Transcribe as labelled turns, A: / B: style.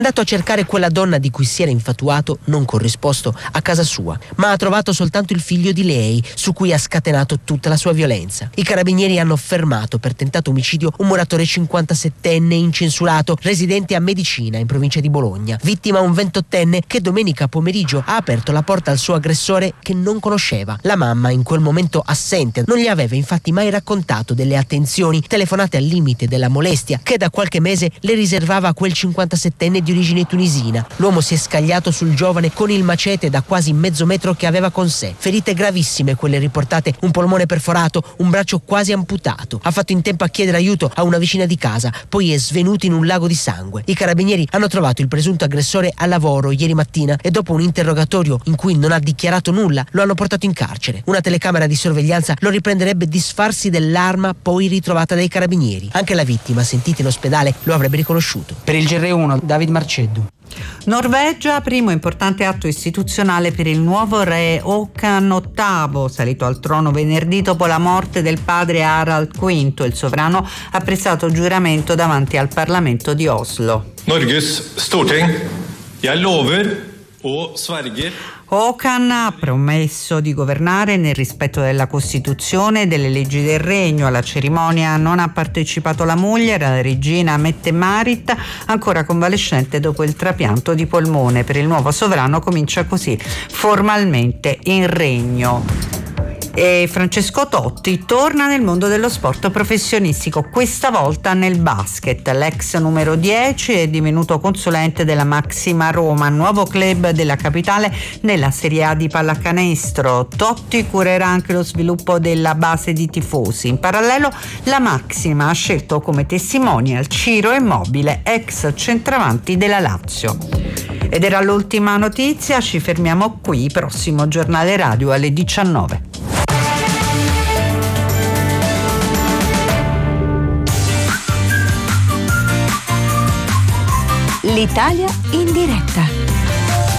A: andato a cercare quella donna di cui si era infatuato, non corrisposto, a casa sua, ma ha trovato soltanto il figlio di lei, su cui ha scatenato tutta la sua violenza. I carabinieri hanno fermato per tentato omicidio un muratore 57enne incensurato, residente a Medicina, in provincia di Bologna. Vittima un 28enne che domenica pomeriggio ha aperto la porta al suo aggressore che non conosceva. La mamma, in quel momento assente, non gli aveva infatti mai raccontato delle attenzioni, telefonate al limite della molestia, che da qualche mese le riservava a quel 57enne di origine tunisina. L'uomo si è scagliato sul giovane con il macete da quasi mezzo metro che aveva con sé. Ferite gravissime quelle riportate: un polmone perforato, un braccio quasi amputato. Ha fatto in tempo a chiedere aiuto a una vicina di casa, poi è svenuto in un lago di sangue. I carabinieri hanno trovato il presunto aggressore al lavoro ieri mattina e dopo un interrogatorio in cui non ha dichiarato nulla, lo hanno portato in carcere. Una telecamera di sorveglianza lo riprenderebbe disfarsi dell'arma poi ritrovata dai carabinieri. Anche la vittima, sentita in ospedale, lo avrebbe riconosciuto.
B: Per il GR1, David Marceddu.
C: Norvegia, primo importante atto istituzionale per il nuovo re Håkon VIII, salito al trono venerdì dopo la morte del padre Harald V. Il sovrano ha prestato giuramento davanti al Parlamento di Oslo.
D: Norges Storting, jeg lover og sverger.
C: Håkon ha promesso di governare nel rispetto della Costituzione e delle leggi del regno. Alla cerimonia non ha partecipato la moglie, la regina Mette-Marit, ancora convalescente dopo il trapianto di polmone. Per il nuovo sovrano comincia così formalmente il regno. E Francesco Totti torna nel mondo dello sport professionistico, questa volta nel basket. L'ex numero 10 è divenuto consulente della Maxima Roma, nuovo club della capitale nella Serie A di pallacanestro. Totti curerà anche lo sviluppo della base di tifosi. In parallelo la Maxima ha scelto come testimonial Ciro Immobile, ex centravanti della Lazio. Ed era l'ultima notizia, ci fermiamo qui, prossimo giornale radio alle 19.
E: L'Italia in diretta.